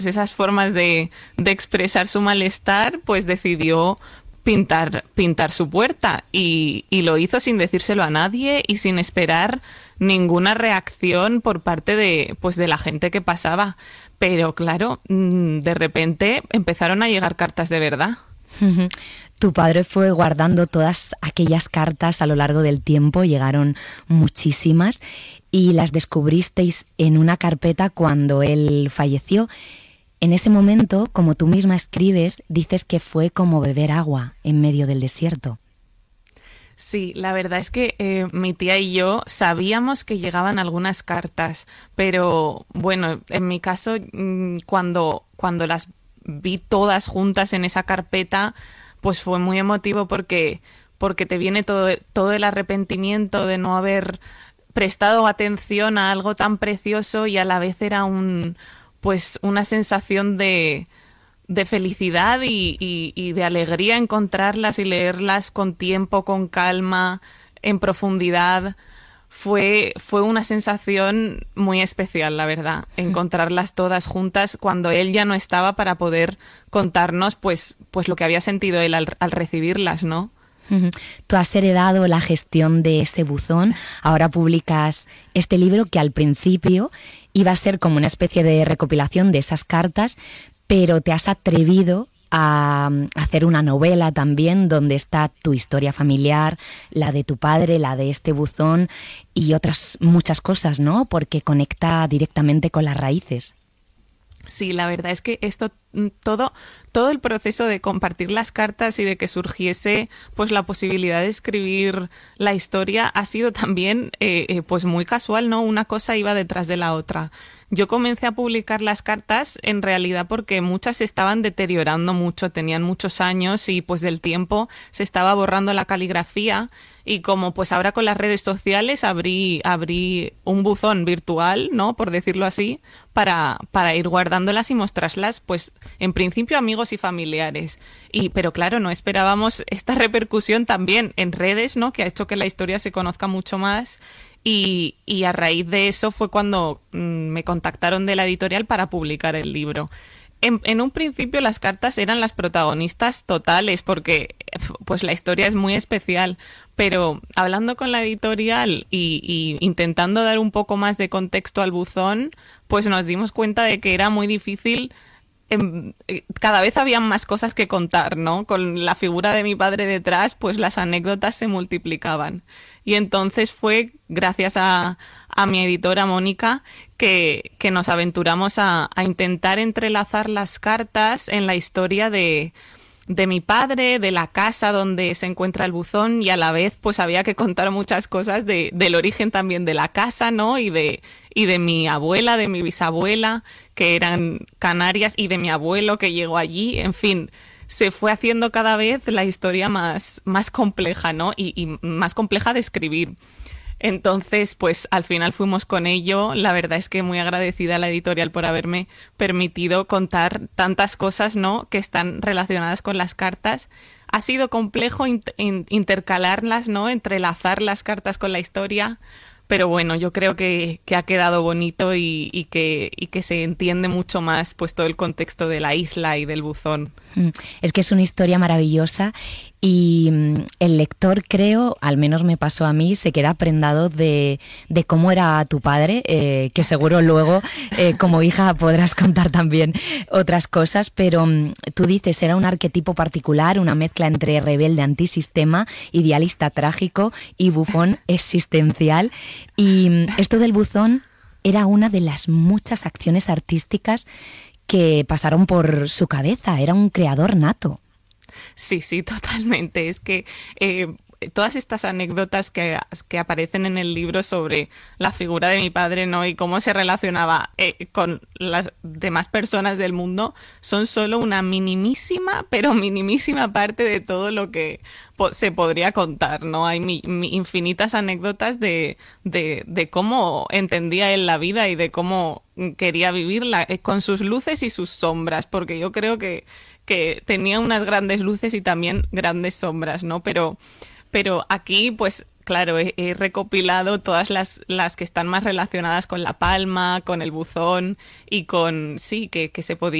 esas formas de expresar su malestar, pues decidió pintar su puerta y lo hizo sin decírselo a nadie y sin esperar ninguna reacción por parte de la gente que pasaba. Pero claro, de repente empezaron a llegar cartas de verdad. Tu padre fue guardando todas aquellas cartas a lo largo del tiempo, llegaron muchísimas y las descubristeis en una carpeta cuando él falleció. En ese momento, como tú misma escribes, dices que fue como beber agua en medio del desierto. Sí, la verdad es que mi tía y yo sabíamos que llegaban algunas cartas, pero bueno, en mi caso, cuando las vi todas juntas en esa carpeta, pues fue muy emotivo porque te viene todo el arrepentimiento de no haber prestado atención a algo tan precioso y a la vez era una sensación de felicidad y de alegría encontrarlas y leerlas con tiempo, con calma, en profundidad. Fue una sensación muy especial, la verdad, encontrarlas todas juntas cuando él ya no estaba para poder contarnos pues lo que había sentido él al recibirlas, ¿no? Tú has heredado la gestión de ese buzón, ahora publicas este libro que al principio iba a ser como una especie de recopilación de esas cartas, pero te has atrevido a hacer una novela también donde está tu historia familiar, la de tu padre, la de este buzón y otras muchas cosas, ¿no? Porque conecta directamente con las raíces. Sí, la verdad es que todo el proceso de compartir las cartas y de que surgiese pues la posibilidad de escribir la historia ha sido también pues muy casual, ¿no? Una cosa iba detrás de la otra. Yo comencé a publicar las cartas en realidad porque muchas se estaban deteriorando mucho, tenían muchos años y pues del tiempo se estaba borrando la caligrafía y como pues ahora con las redes sociales abrí un buzón virtual, ¿no? Por decirlo así, para ir guardándolas y mostrarlas pues en principio a amigos y familiares. Pero claro, no esperábamos esta repercusión también en redes, ¿no? Que ha hecho que la historia se conozca mucho más. Y a raíz de eso fue cuando me contactaron de la editorial para publicar el libro. En un principio las cartas eran las protagonistas totales porque pues la historia es muy especial, pero hablando con la editorial y intentando dar un poco más de contexto al buzón, pues nos dimos cuenta de que era muy difícil. Cada vez habían más cosas que contar, ¿no? Con la figura de mi padre detrás, pues las anécdotas se multiplicaban. Y entonces fue gracias a mi editora Mónica que nos aventuramos a intentar entrelazar las cartas en la historia de mi padre, de la casa donde se encuentra el buzón y a la vez pues había que contar muchas cosas del origen también de la casa, ¿no? Y de mi abuela, de mi bisabuela, que eran canarias, y de mi abuelo que llegó allí, en fin. Se fue haciendo cada vez la historia más compleja, ¿no? Y más compleja de escribir. Entonces, pues al final fuimos con ello. La verdad es que muy agradecida a la editorial por haberme permitido contar tantas cosas, ¿no? Que están relacionadas con las cartas. Ha sido complejo intercalarlas, ¿no? Entrelazar las cartas con la historia. Pero bueno, yo creo que ha quedado bonito y que se entiende mucho más pues todo el contexto de la isla y del buzón. Es que es una historia maravillosa y el lector, creo, al menos me pasó a mí, se queda prendado de cómo era tu padre, que seguro luego como hija podrás contar también otras cosas, pero tú dices, era un arquetipo particular, una mezcla entre rebelde antisistema, idealista trágico y bufón existencial. Y esto del buzón era una de las muchas acciones artísticas que pasaron por su cabeza, era un creador nato. Sí, totalmente. Es que todas estas anécdotas que aparecen en el libro sobre la figura de mi padre, ¿no? Y cómo se relacionaba con las demás personas del mundo son solo una minimísima, pero minimísima parte de todo lo que se podría contar, ¿no? Hay infinitas anécdotas de cómo entendía él la vida y de cómo quería vivirla, con sus luces y sus sombras, porque yo creo que tenía unas grandes luces y también grandes sombras, ¿no? Pero aquí, pues, claro, he recopilado todas las que están más relacionadas con la palma, con el buzón y con, sí, que se podía